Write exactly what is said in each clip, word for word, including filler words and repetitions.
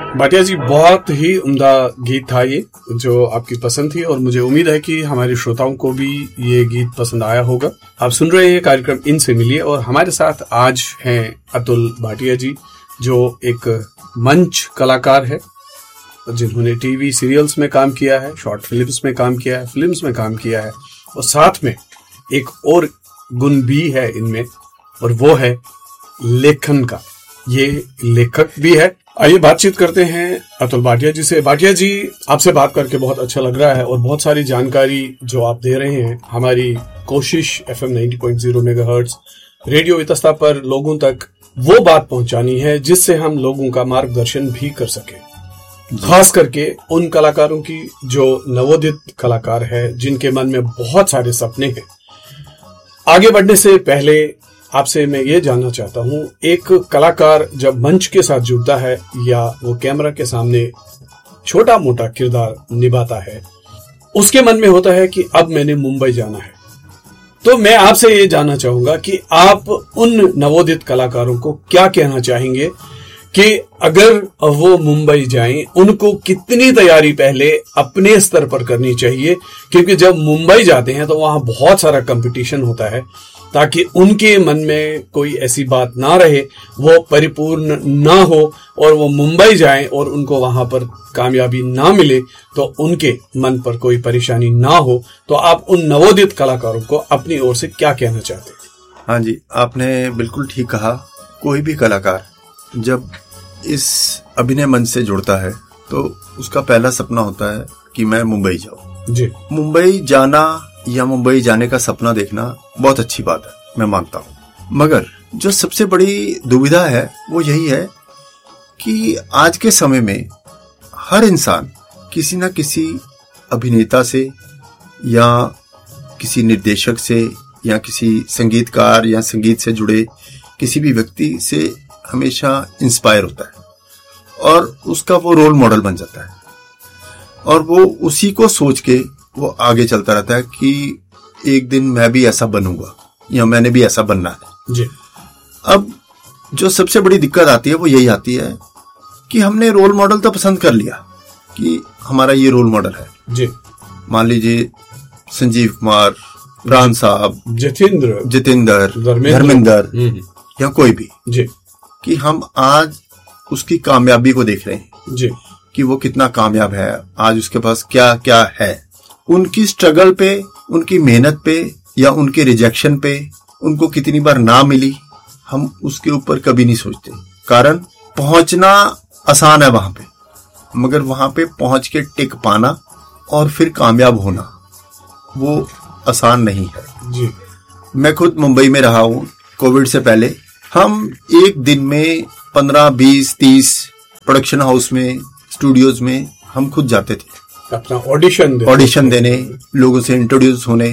भाटिया जी, बहुत ही उम्दा गीत था ये, जो आपकी पसंद थी, और मुझे उम्मीद है कि हमारे श्रोताओं को भी ये गीत पसंद आया होगा। आप सुन रहे हैं कार्यक्रम इनसे मिलिए, और हमारे साथ आज हैं अतुल भाटिया जी, जो एक मंच कलाकार है, जिन्होंने टीवी सीरियल्स में काम किया है, शॉर्ट फिल्म्स में काम किया है, फिल्म्स में काम किया है, और साथ में एक और गुण भी है इनमें, और वो है लेखन का। ये लेखक भी है। आइए बातचीत करते हैं अतुल भाटिया जी से। भाटिया जी, आपसे बात करके बहुत अच्छा लग रहा है, और बहुत सारी जानकारी जो आप दे रहे हैं, हमारी कोशिश एफएम नब्बे पॉइंट शून्य मेगाहर्ट्ज रेडियो वितस्ता पर लोगों तक वो बात पहुंचानी है जिससे हम लोगों का मार्गदर्शन भी कर सके, खास करके उन कलाकारों की जो नवोदित कलाकार है, जिनके मन में बहुत सारे सपने हैं। आगे बढ़ने से पहले आपसे मैं ये जानना चाहता हूँ, एक कलाकार जब मंच के साथ जुड़ता है या वो कैमरा के सामने छोटा मोटा किरदार निभाता है, उसके मन में होता है कि अब मैंने मुंबई जाना है। तो मैं आपसे ये जानना चाहूंगा कि आप उन नवोदित कलाकारों को क्या कहना चाहेंगे कि अगर वो मुंबई जाएं, उनको कितनी तैयारी पहले अपने स्तर पर करनी चाहिए, क्योंकि जब मुंबई जाते हैं तो वहां बहुत सारा कंपटीशन होता है, ताकि उनके मन में कोई ऐसी बात ना रहे, वो परिपूर्ण ना हो, और वो मुंबई जाएं और उनको वहां पर कामयाबी ना मिले तो उनके मन पर कोई परेशानी ना हो। तो आप उन नवोदित कलाकारों को अपनी ओर से क्या कहना चाहते हैं? हाँ जी, आपने बिल्कुल ठीक कहा। कोई भी कलाकार जब इस अभिनय मंच से जुड़ता है तो उसका पहला सपना होता है कि मैं मुंबई जाऊं। जी, मुंबई जाना या मुंबई जाने का सपना देखना बहुत अच्छी बात है, मैं मानता हूं। मगर जो सबसे बड़ी दुविधा है वो यही है कि आज के समय में हर इंसान किसी न किसी अभिनेता से या किसी निर्देशक से या किसी संगीतकार या संगीत से जुड़े किसी भी व्यक्ति से हमेशा इंस्पायर होता है और उसका वो रोल मॉडल बन जाता है, और वो उसी को सोच के वो आगे चलता रहता है कि एक दिन मैं भी ऐसा बनूंगा या मैंने भी ऐसा बनना है। जी। अब जो सबसे बड़ी दिक्कत आती है वो यही आती है कि हमने रोल मॉडल तो पसंद कर लिया कि हमारा ये रोल मॉडल है। जी। मान लीजिए संजीव कुमार, प्राण साहब, जितेंद्र जितेंद्र धर्मेंद्र या कोई भी, जी, कि हम आज उसकी कामयाबी को देख रहे हैं जी, कि वो कितना कामयाब है, आज उसके पास क्या क्या है। उनकी स्ट्रगल पे, उनकी मेहनत पे या उनके रिजेक्शन पे उनको कितनी बार ना मिली, हम उसके ऊपर कभी नहीं सोचते। कारण पहुंचना आसान है वहां पे, मगर वहां पे पहुंच के टिक पाना और फिर कामयाब होना वो आसान नहीं है। जी। मैं खुद मुंबई में रहा हूं कोविड से पहले। हम एक दिन में पंद्रह बीस तीस प्रोडक्शन हाउस में, स्टूडियोज में हम खुद जाते थे अपना ऑडिशन देने ऑडिशन देने, लोगों से इंट्रोड्यूस होने,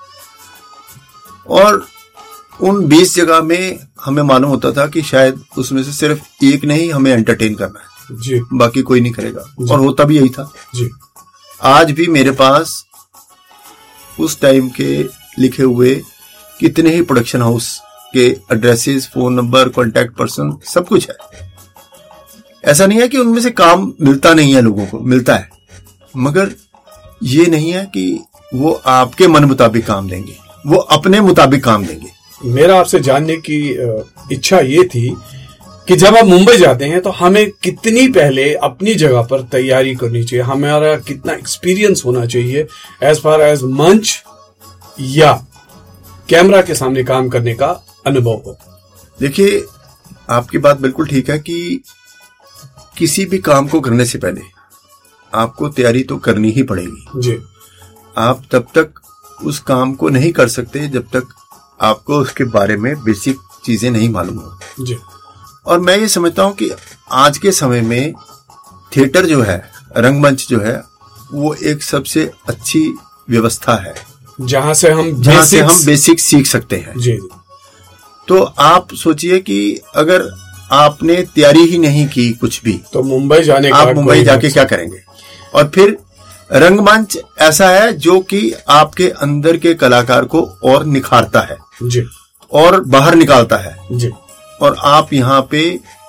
और उन बीस जगह में हमें मालूम होता था कि शायद उसमें से सिर्फ एक ने ही हमें एंटरटेन करना है, जी, बाकी कोई नहीं करेगा, और होता भी यही था। जी। आज भी मेरे पास उस टाइम के लिखे हुए कितने ही प्रोडक्शन हाउस के addresses, phone number, contact person, सब कुछ है। ऐसा नहीं है कि उनमें से काम मिलता नहीं है, लोगों को मिलता है, मगर ये नहीं है कि वो आपके मन मुताबिक काम देंगे, वो अपने मुताबिक काम देंगे। मेरा आपसे जानने की इच्छा ये थी कि जब आप मुंबई जाते हैं तो हमें कितनी पहले अपनी जगह पर तैयारी करनी चाहिए, हमारा कितना एक्सपीरियंस होना चाहिए एज फार एज मंच या कैमरा के सामने काम करने का अनुभव हो। देखिए, आपकी बात बिल्कुल ठीक है कि किसी भी काम को करने से पहले आपको तैयारी तो करनी ही पड़ेगी। जी। आप तब तक उस काम को नहीं कर सकते जब तक आपको उसके बारे में बेसिक चीजें नहीं मालूम हो। जी। और मैं ये समझता हूं कि आज के समय में थिएटर जो है, रंगमंच जो है, वो एक सबसे अच्छी व्यवस्था है जहां से हम जहां से हम बेसिक सीख सकते हैं। जी। तो आप सोचिए कि अगर आपने तैयारी ही नहीं की कुछ भी, तो मुंबई जाने का आप मुंबई जाके क्या करेंगे? और फिर रंगमंच ऐसा है जो कि आपके अंदर के कलाकार को और निखारता है, जी, और बाहर निकालता है, जी। और आप यहाँ पे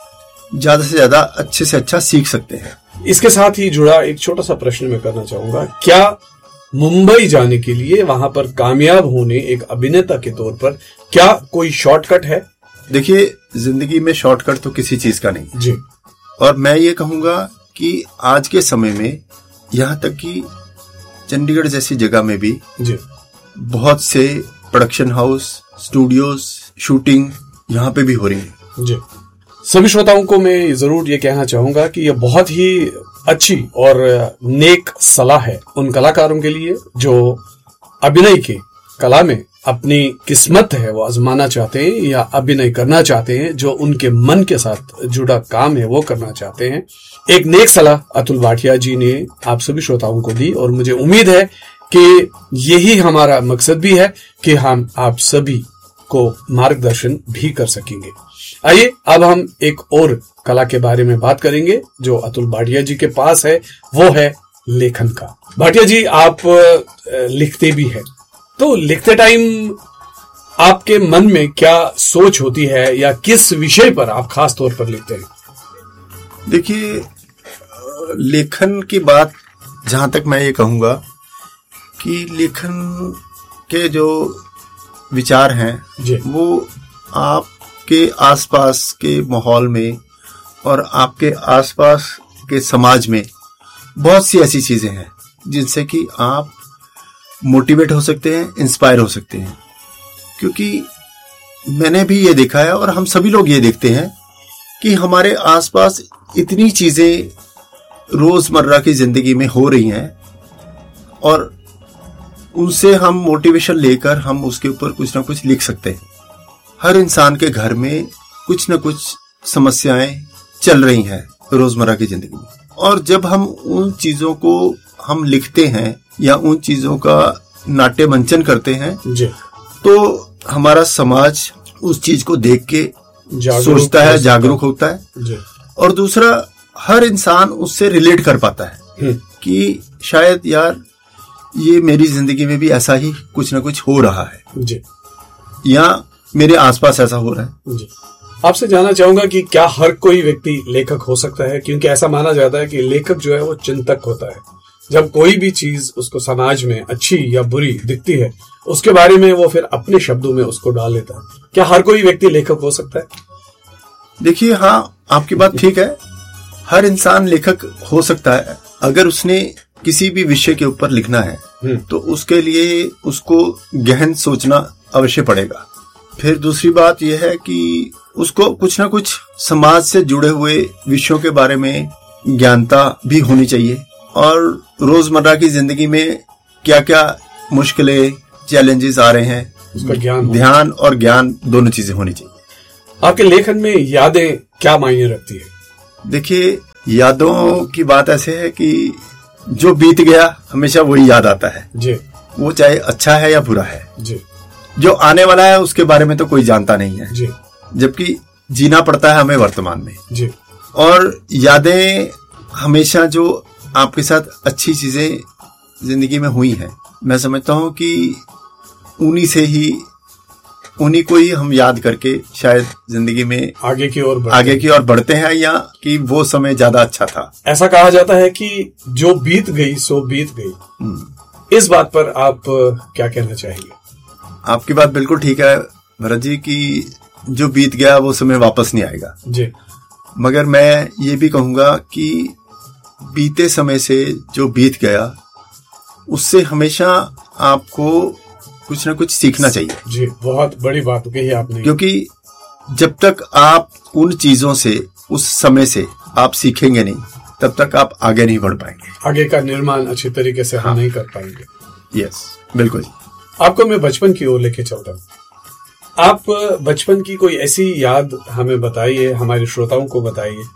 ज्यादा से ज्यादा अच्छे से अच्छा सीख सकते हैं। इसके साथ ही जुड़ा एक छोटा सा प्रश्न मैं करना चाहूंगा, क्या मुंबई जाने के लिए, वहां पर कामयाब होने एक अभिनेता के तौर पर क्या कोई शॉर्टकट है? देखिए, जिंदगी में शॉर्टकट तो किसी चीज का नहीं जी। और मैं ये कहूंगा कि आज के समय में यहाँ तक कि चंडीगढ़ जैसी जगह में भी जी बहुत से प्रोडक्शन हाउस, स्टूडियोज, शूटिंग यहाँ पे भी हो रही है। जी। सभी श्रोताओं को मैं जरूर ये कहना चाहूंगा कि ये बहुत ही अच्छी और नेक सलाह है उन कलाकारों के लिए जो अभिनय के कला में अपनी किस्मत है वो आजमाना चाहते हैं या अभिनय करना चाहते हैं, जो उनके मन के साथ जुड़ा काम है वो करना चाहते हैं। एक नेक सलाह अतुल भाटिया जी ने आप सभी श्रोताओं को दी और मुझे उम्मीद है कि यही हमारा मकसद भी है कि हम आप सभी को मार्गदर्शन भी कर सकेंगे। आइए अब हम एक और कला के बारे में बात करेंगे जो अतुल भाटिया जी के पास है, वो है लेखन का। भाटिया जी, आप लिखते भी हैं, तो लिखते टाइम आपके मन में क्या सोच होती है या किस विषय पर आप खास तौर पर लिखते हैं? देखिए, लेखन की बात जहां तक मैं ये कहूंगा कि लेखन के जो विचार हैं वो आपके आसपास के माहौल में और आपके आसपास के समाज में बहुत सी ऐसी चीजें हैं जिनसे कि आप मोटिवेट हो सकते हैं, इंस्पायर हो सकते हैं। क्योंकि मैंने भी ये देखा है और हम सभी लोग ये देखते हैं कि हमारे आसपास इतनी चीजें रोजमर्रा की जिंदगी में हो रही हैं और उनसे हम मोटिवेशन लेकर हम उसके ऊपर कुछ ना कुछ लिख सकते हैं। हर इंसान के घर में कुछ ना कुछ समस्याएं चल रही हैं रोजमर्रा की जिंदगी में, और जब हम उन चीजों को हम लिखते हैं या उन चीजों का नाट्य मंचन करते हैं जी, तो हमारा समाज उस चीज को देख के सोचता है, जागरूक होता है जी। और दूसरा, हर इंसान उससे रिलेट कर पाता है कि शायद यार ये मेरी जिंदगी में भी ऐसा ही कुछ ना कुछ हो रहा है जी, या मेरे आसपास ऐसा हो रहा है जी। आपसे जानना चाहूंगा कि क्या हर कोई व्यक्ति लेखक हो सकता है? क्योंकि ऐसा माना जाता है कि लेखक जो है वो चिंतक होता है। जब कोई भी चीज उसको समाज में अच्छी या बुरी दिखती है, उसके बारे में वो फिर अपने शब्दों में उसको डाल लेता है। क्या हर कोई व्यक्ति लेखक हो सकता है? देखिए, हाँ, आपकी बात ठीक है। हर इंसान लेखक हो सकता है अगर उसने किसी भी विषय के ऊपर लिखना है तो उसके लिए उसको गहन सोचना अवश्य पड़ेगा। फिर दूसरी बात यह है कि उसको कुछ ना कुछ समाज से जुड़े हुए विषयों के बारे में ज्ञानता भी होनी चाहिए, और रोजमर्रा की जिंदगी में क्या क्या मुश्किलें, चैलेंजेस आ रहे हैं, उसका ज्ञान ध्यान और ज्ञान दोनों चीजें होनी चाहिए। आपके लेखन में यादें क्या मायने रखती है? देखिए, यादों की बात ऐसे है कि जो बीत गया हमेशा वही याद आता है जी, वो चाहे अच्छा है या बुरा है जी। जो आने वाला है उसके बारे में तो कोई जानता नहीं है जी, जबकि जीना पड़ता है हमें वर्तमान में जी। और यादें हमेशा जो आपके साथ अच्छी चीजें जिंदगी में हुई हैं, मैं समझता हूं कि उन्हीं से ही उन्हीं को ही हम याद करके शायद जिंदगी में आगे की ओर आगे की ओर बढ़ते हैं, या कि वो समय ज्यादा अच्छा था। ऐसा कहा जाता है कि जो बीत गई सो बीत गई। इस बात पर आप क्या कहना चाहेंगे? आपकी बात बिल्कुल ठीक है भरत जी कि जो बीत गया वो समय वापस नहीं आएगा जी। मगर मैं ये भी कहूंगा कि बीते समय से जो बीत गया उससे हमेशा आपको कुछ ना कुछ सीखना चाहिए जी। बहुत बड़ी बात कही आपने, क्योंकि जब तक आप उन चीजों से, उस समय से आप सीखेंगे नहीं, तब तक आप आगे नहीं बढ़ पाएंगे, आगे का निर्माण अच्छी तरीके से हाँ। हम नहीं कर पाएंगे। यस, बिल्कुल। आपको मैं बचपन की ओर लेके चलता हूँ। आप बचपन की कोई ऐसी याद हमें बताइए, हमारे श्रोताओं को बताइए,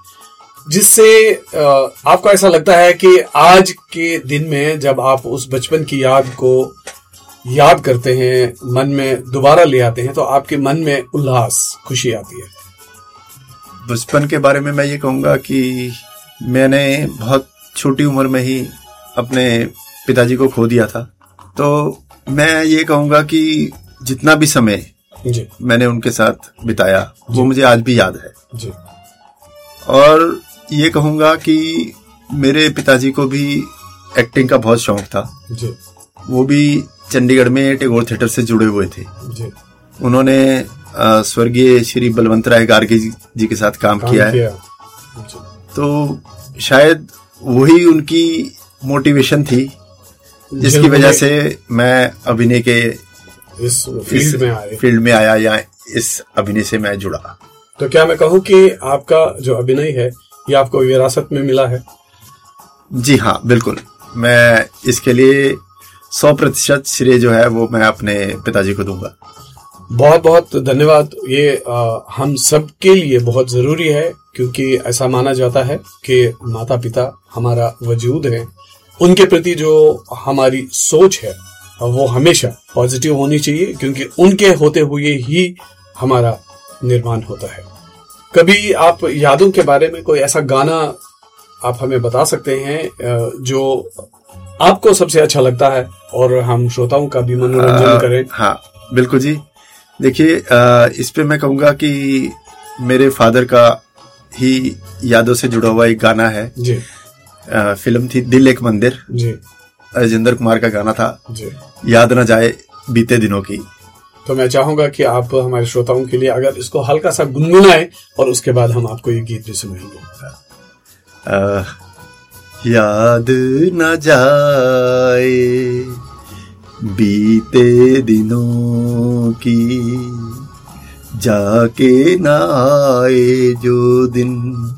जिससे आपको ऐसा लगता है कि आज के दिन में जब आप उस बचपन की याद को याद करते हैं, मन में दोबारा ले आते हैं, तो आपके मन में उल्लास, खुशी आती है। बचपन के बारे में मैं ये कहूंगा कि मैंने बहुत छोटी उम्र में ही अपने पिताजी को खो दिया था, तो मैं ये कहूंगा कि जितना भी समय जी। मैंने उनके साथ बिताया वो मुझे आज भी याद है जी। और ये कहूँगा कि मेरे पिताजी को भी एक्टिंग का बहुत शौक था जी। वो भी चंडीगढ़ में टैगोर थिएटर से जुड़े हुए थे जी। उन्होंने स्वर्गीय श्री बलवंत राय गार्गी जी के साथ काम, काम किया, किया है जी। तो शायद वही उनकी मोटिवेशन थी जिसकी वजह से मैं अभिनय के इस फील्ड में आया फील्ड में आया या इस अभिनय से मैं जुड़ा। तो क्या मैं कहूँ कि आपका जो अभिनय है ये आपको विरासत में मिला है? जी हाँ, बिल्कुल। मैं इसके लिए सौ प्रतिशत श्रेय जो है वो मैं अपने पिताजी को दूंगा। बहुत बहुत धन्यवाद। ये आ, हम सब के लिए बहुत जरूरी है क्योंकि ऐसा माना जाता है कि माता पिता हमारा वजूद है, उनके प्रति जो हमारी सोच है वो हमेशा पॉजिटिव होनी चाहिए क्योंकि उनके होते हुए ही हमारा निर्माण होता है। कभी आप यादों के बारे में कोई ऐसा गाना आप हमें बता सकते हैं जो आपको सबसे अच्छा लगता है और हम श्रोताओं का भी मनोरंजन करें? हाँ बिल्कुल जी। देखिए, इस पे मैं कहूँगा कि मेरे फादर का ही यादों से जुड़ा हुआ एक गाना है जी। आ, फिल्म थी दिल एक मंदिर जी। राजेंद्र कुमार का गाना था जी। याद न जाए बीते दिनों की। तो मैं चाहूंगा कि आप हमारे श्रोताओं के लिए अगर इसको हल्का सा गुनगुनाएं और उसके बाद हम आपको ये गीत भी सुनाएंगे। याद न जाए बीते दिनों की, जाके न आए जो दिन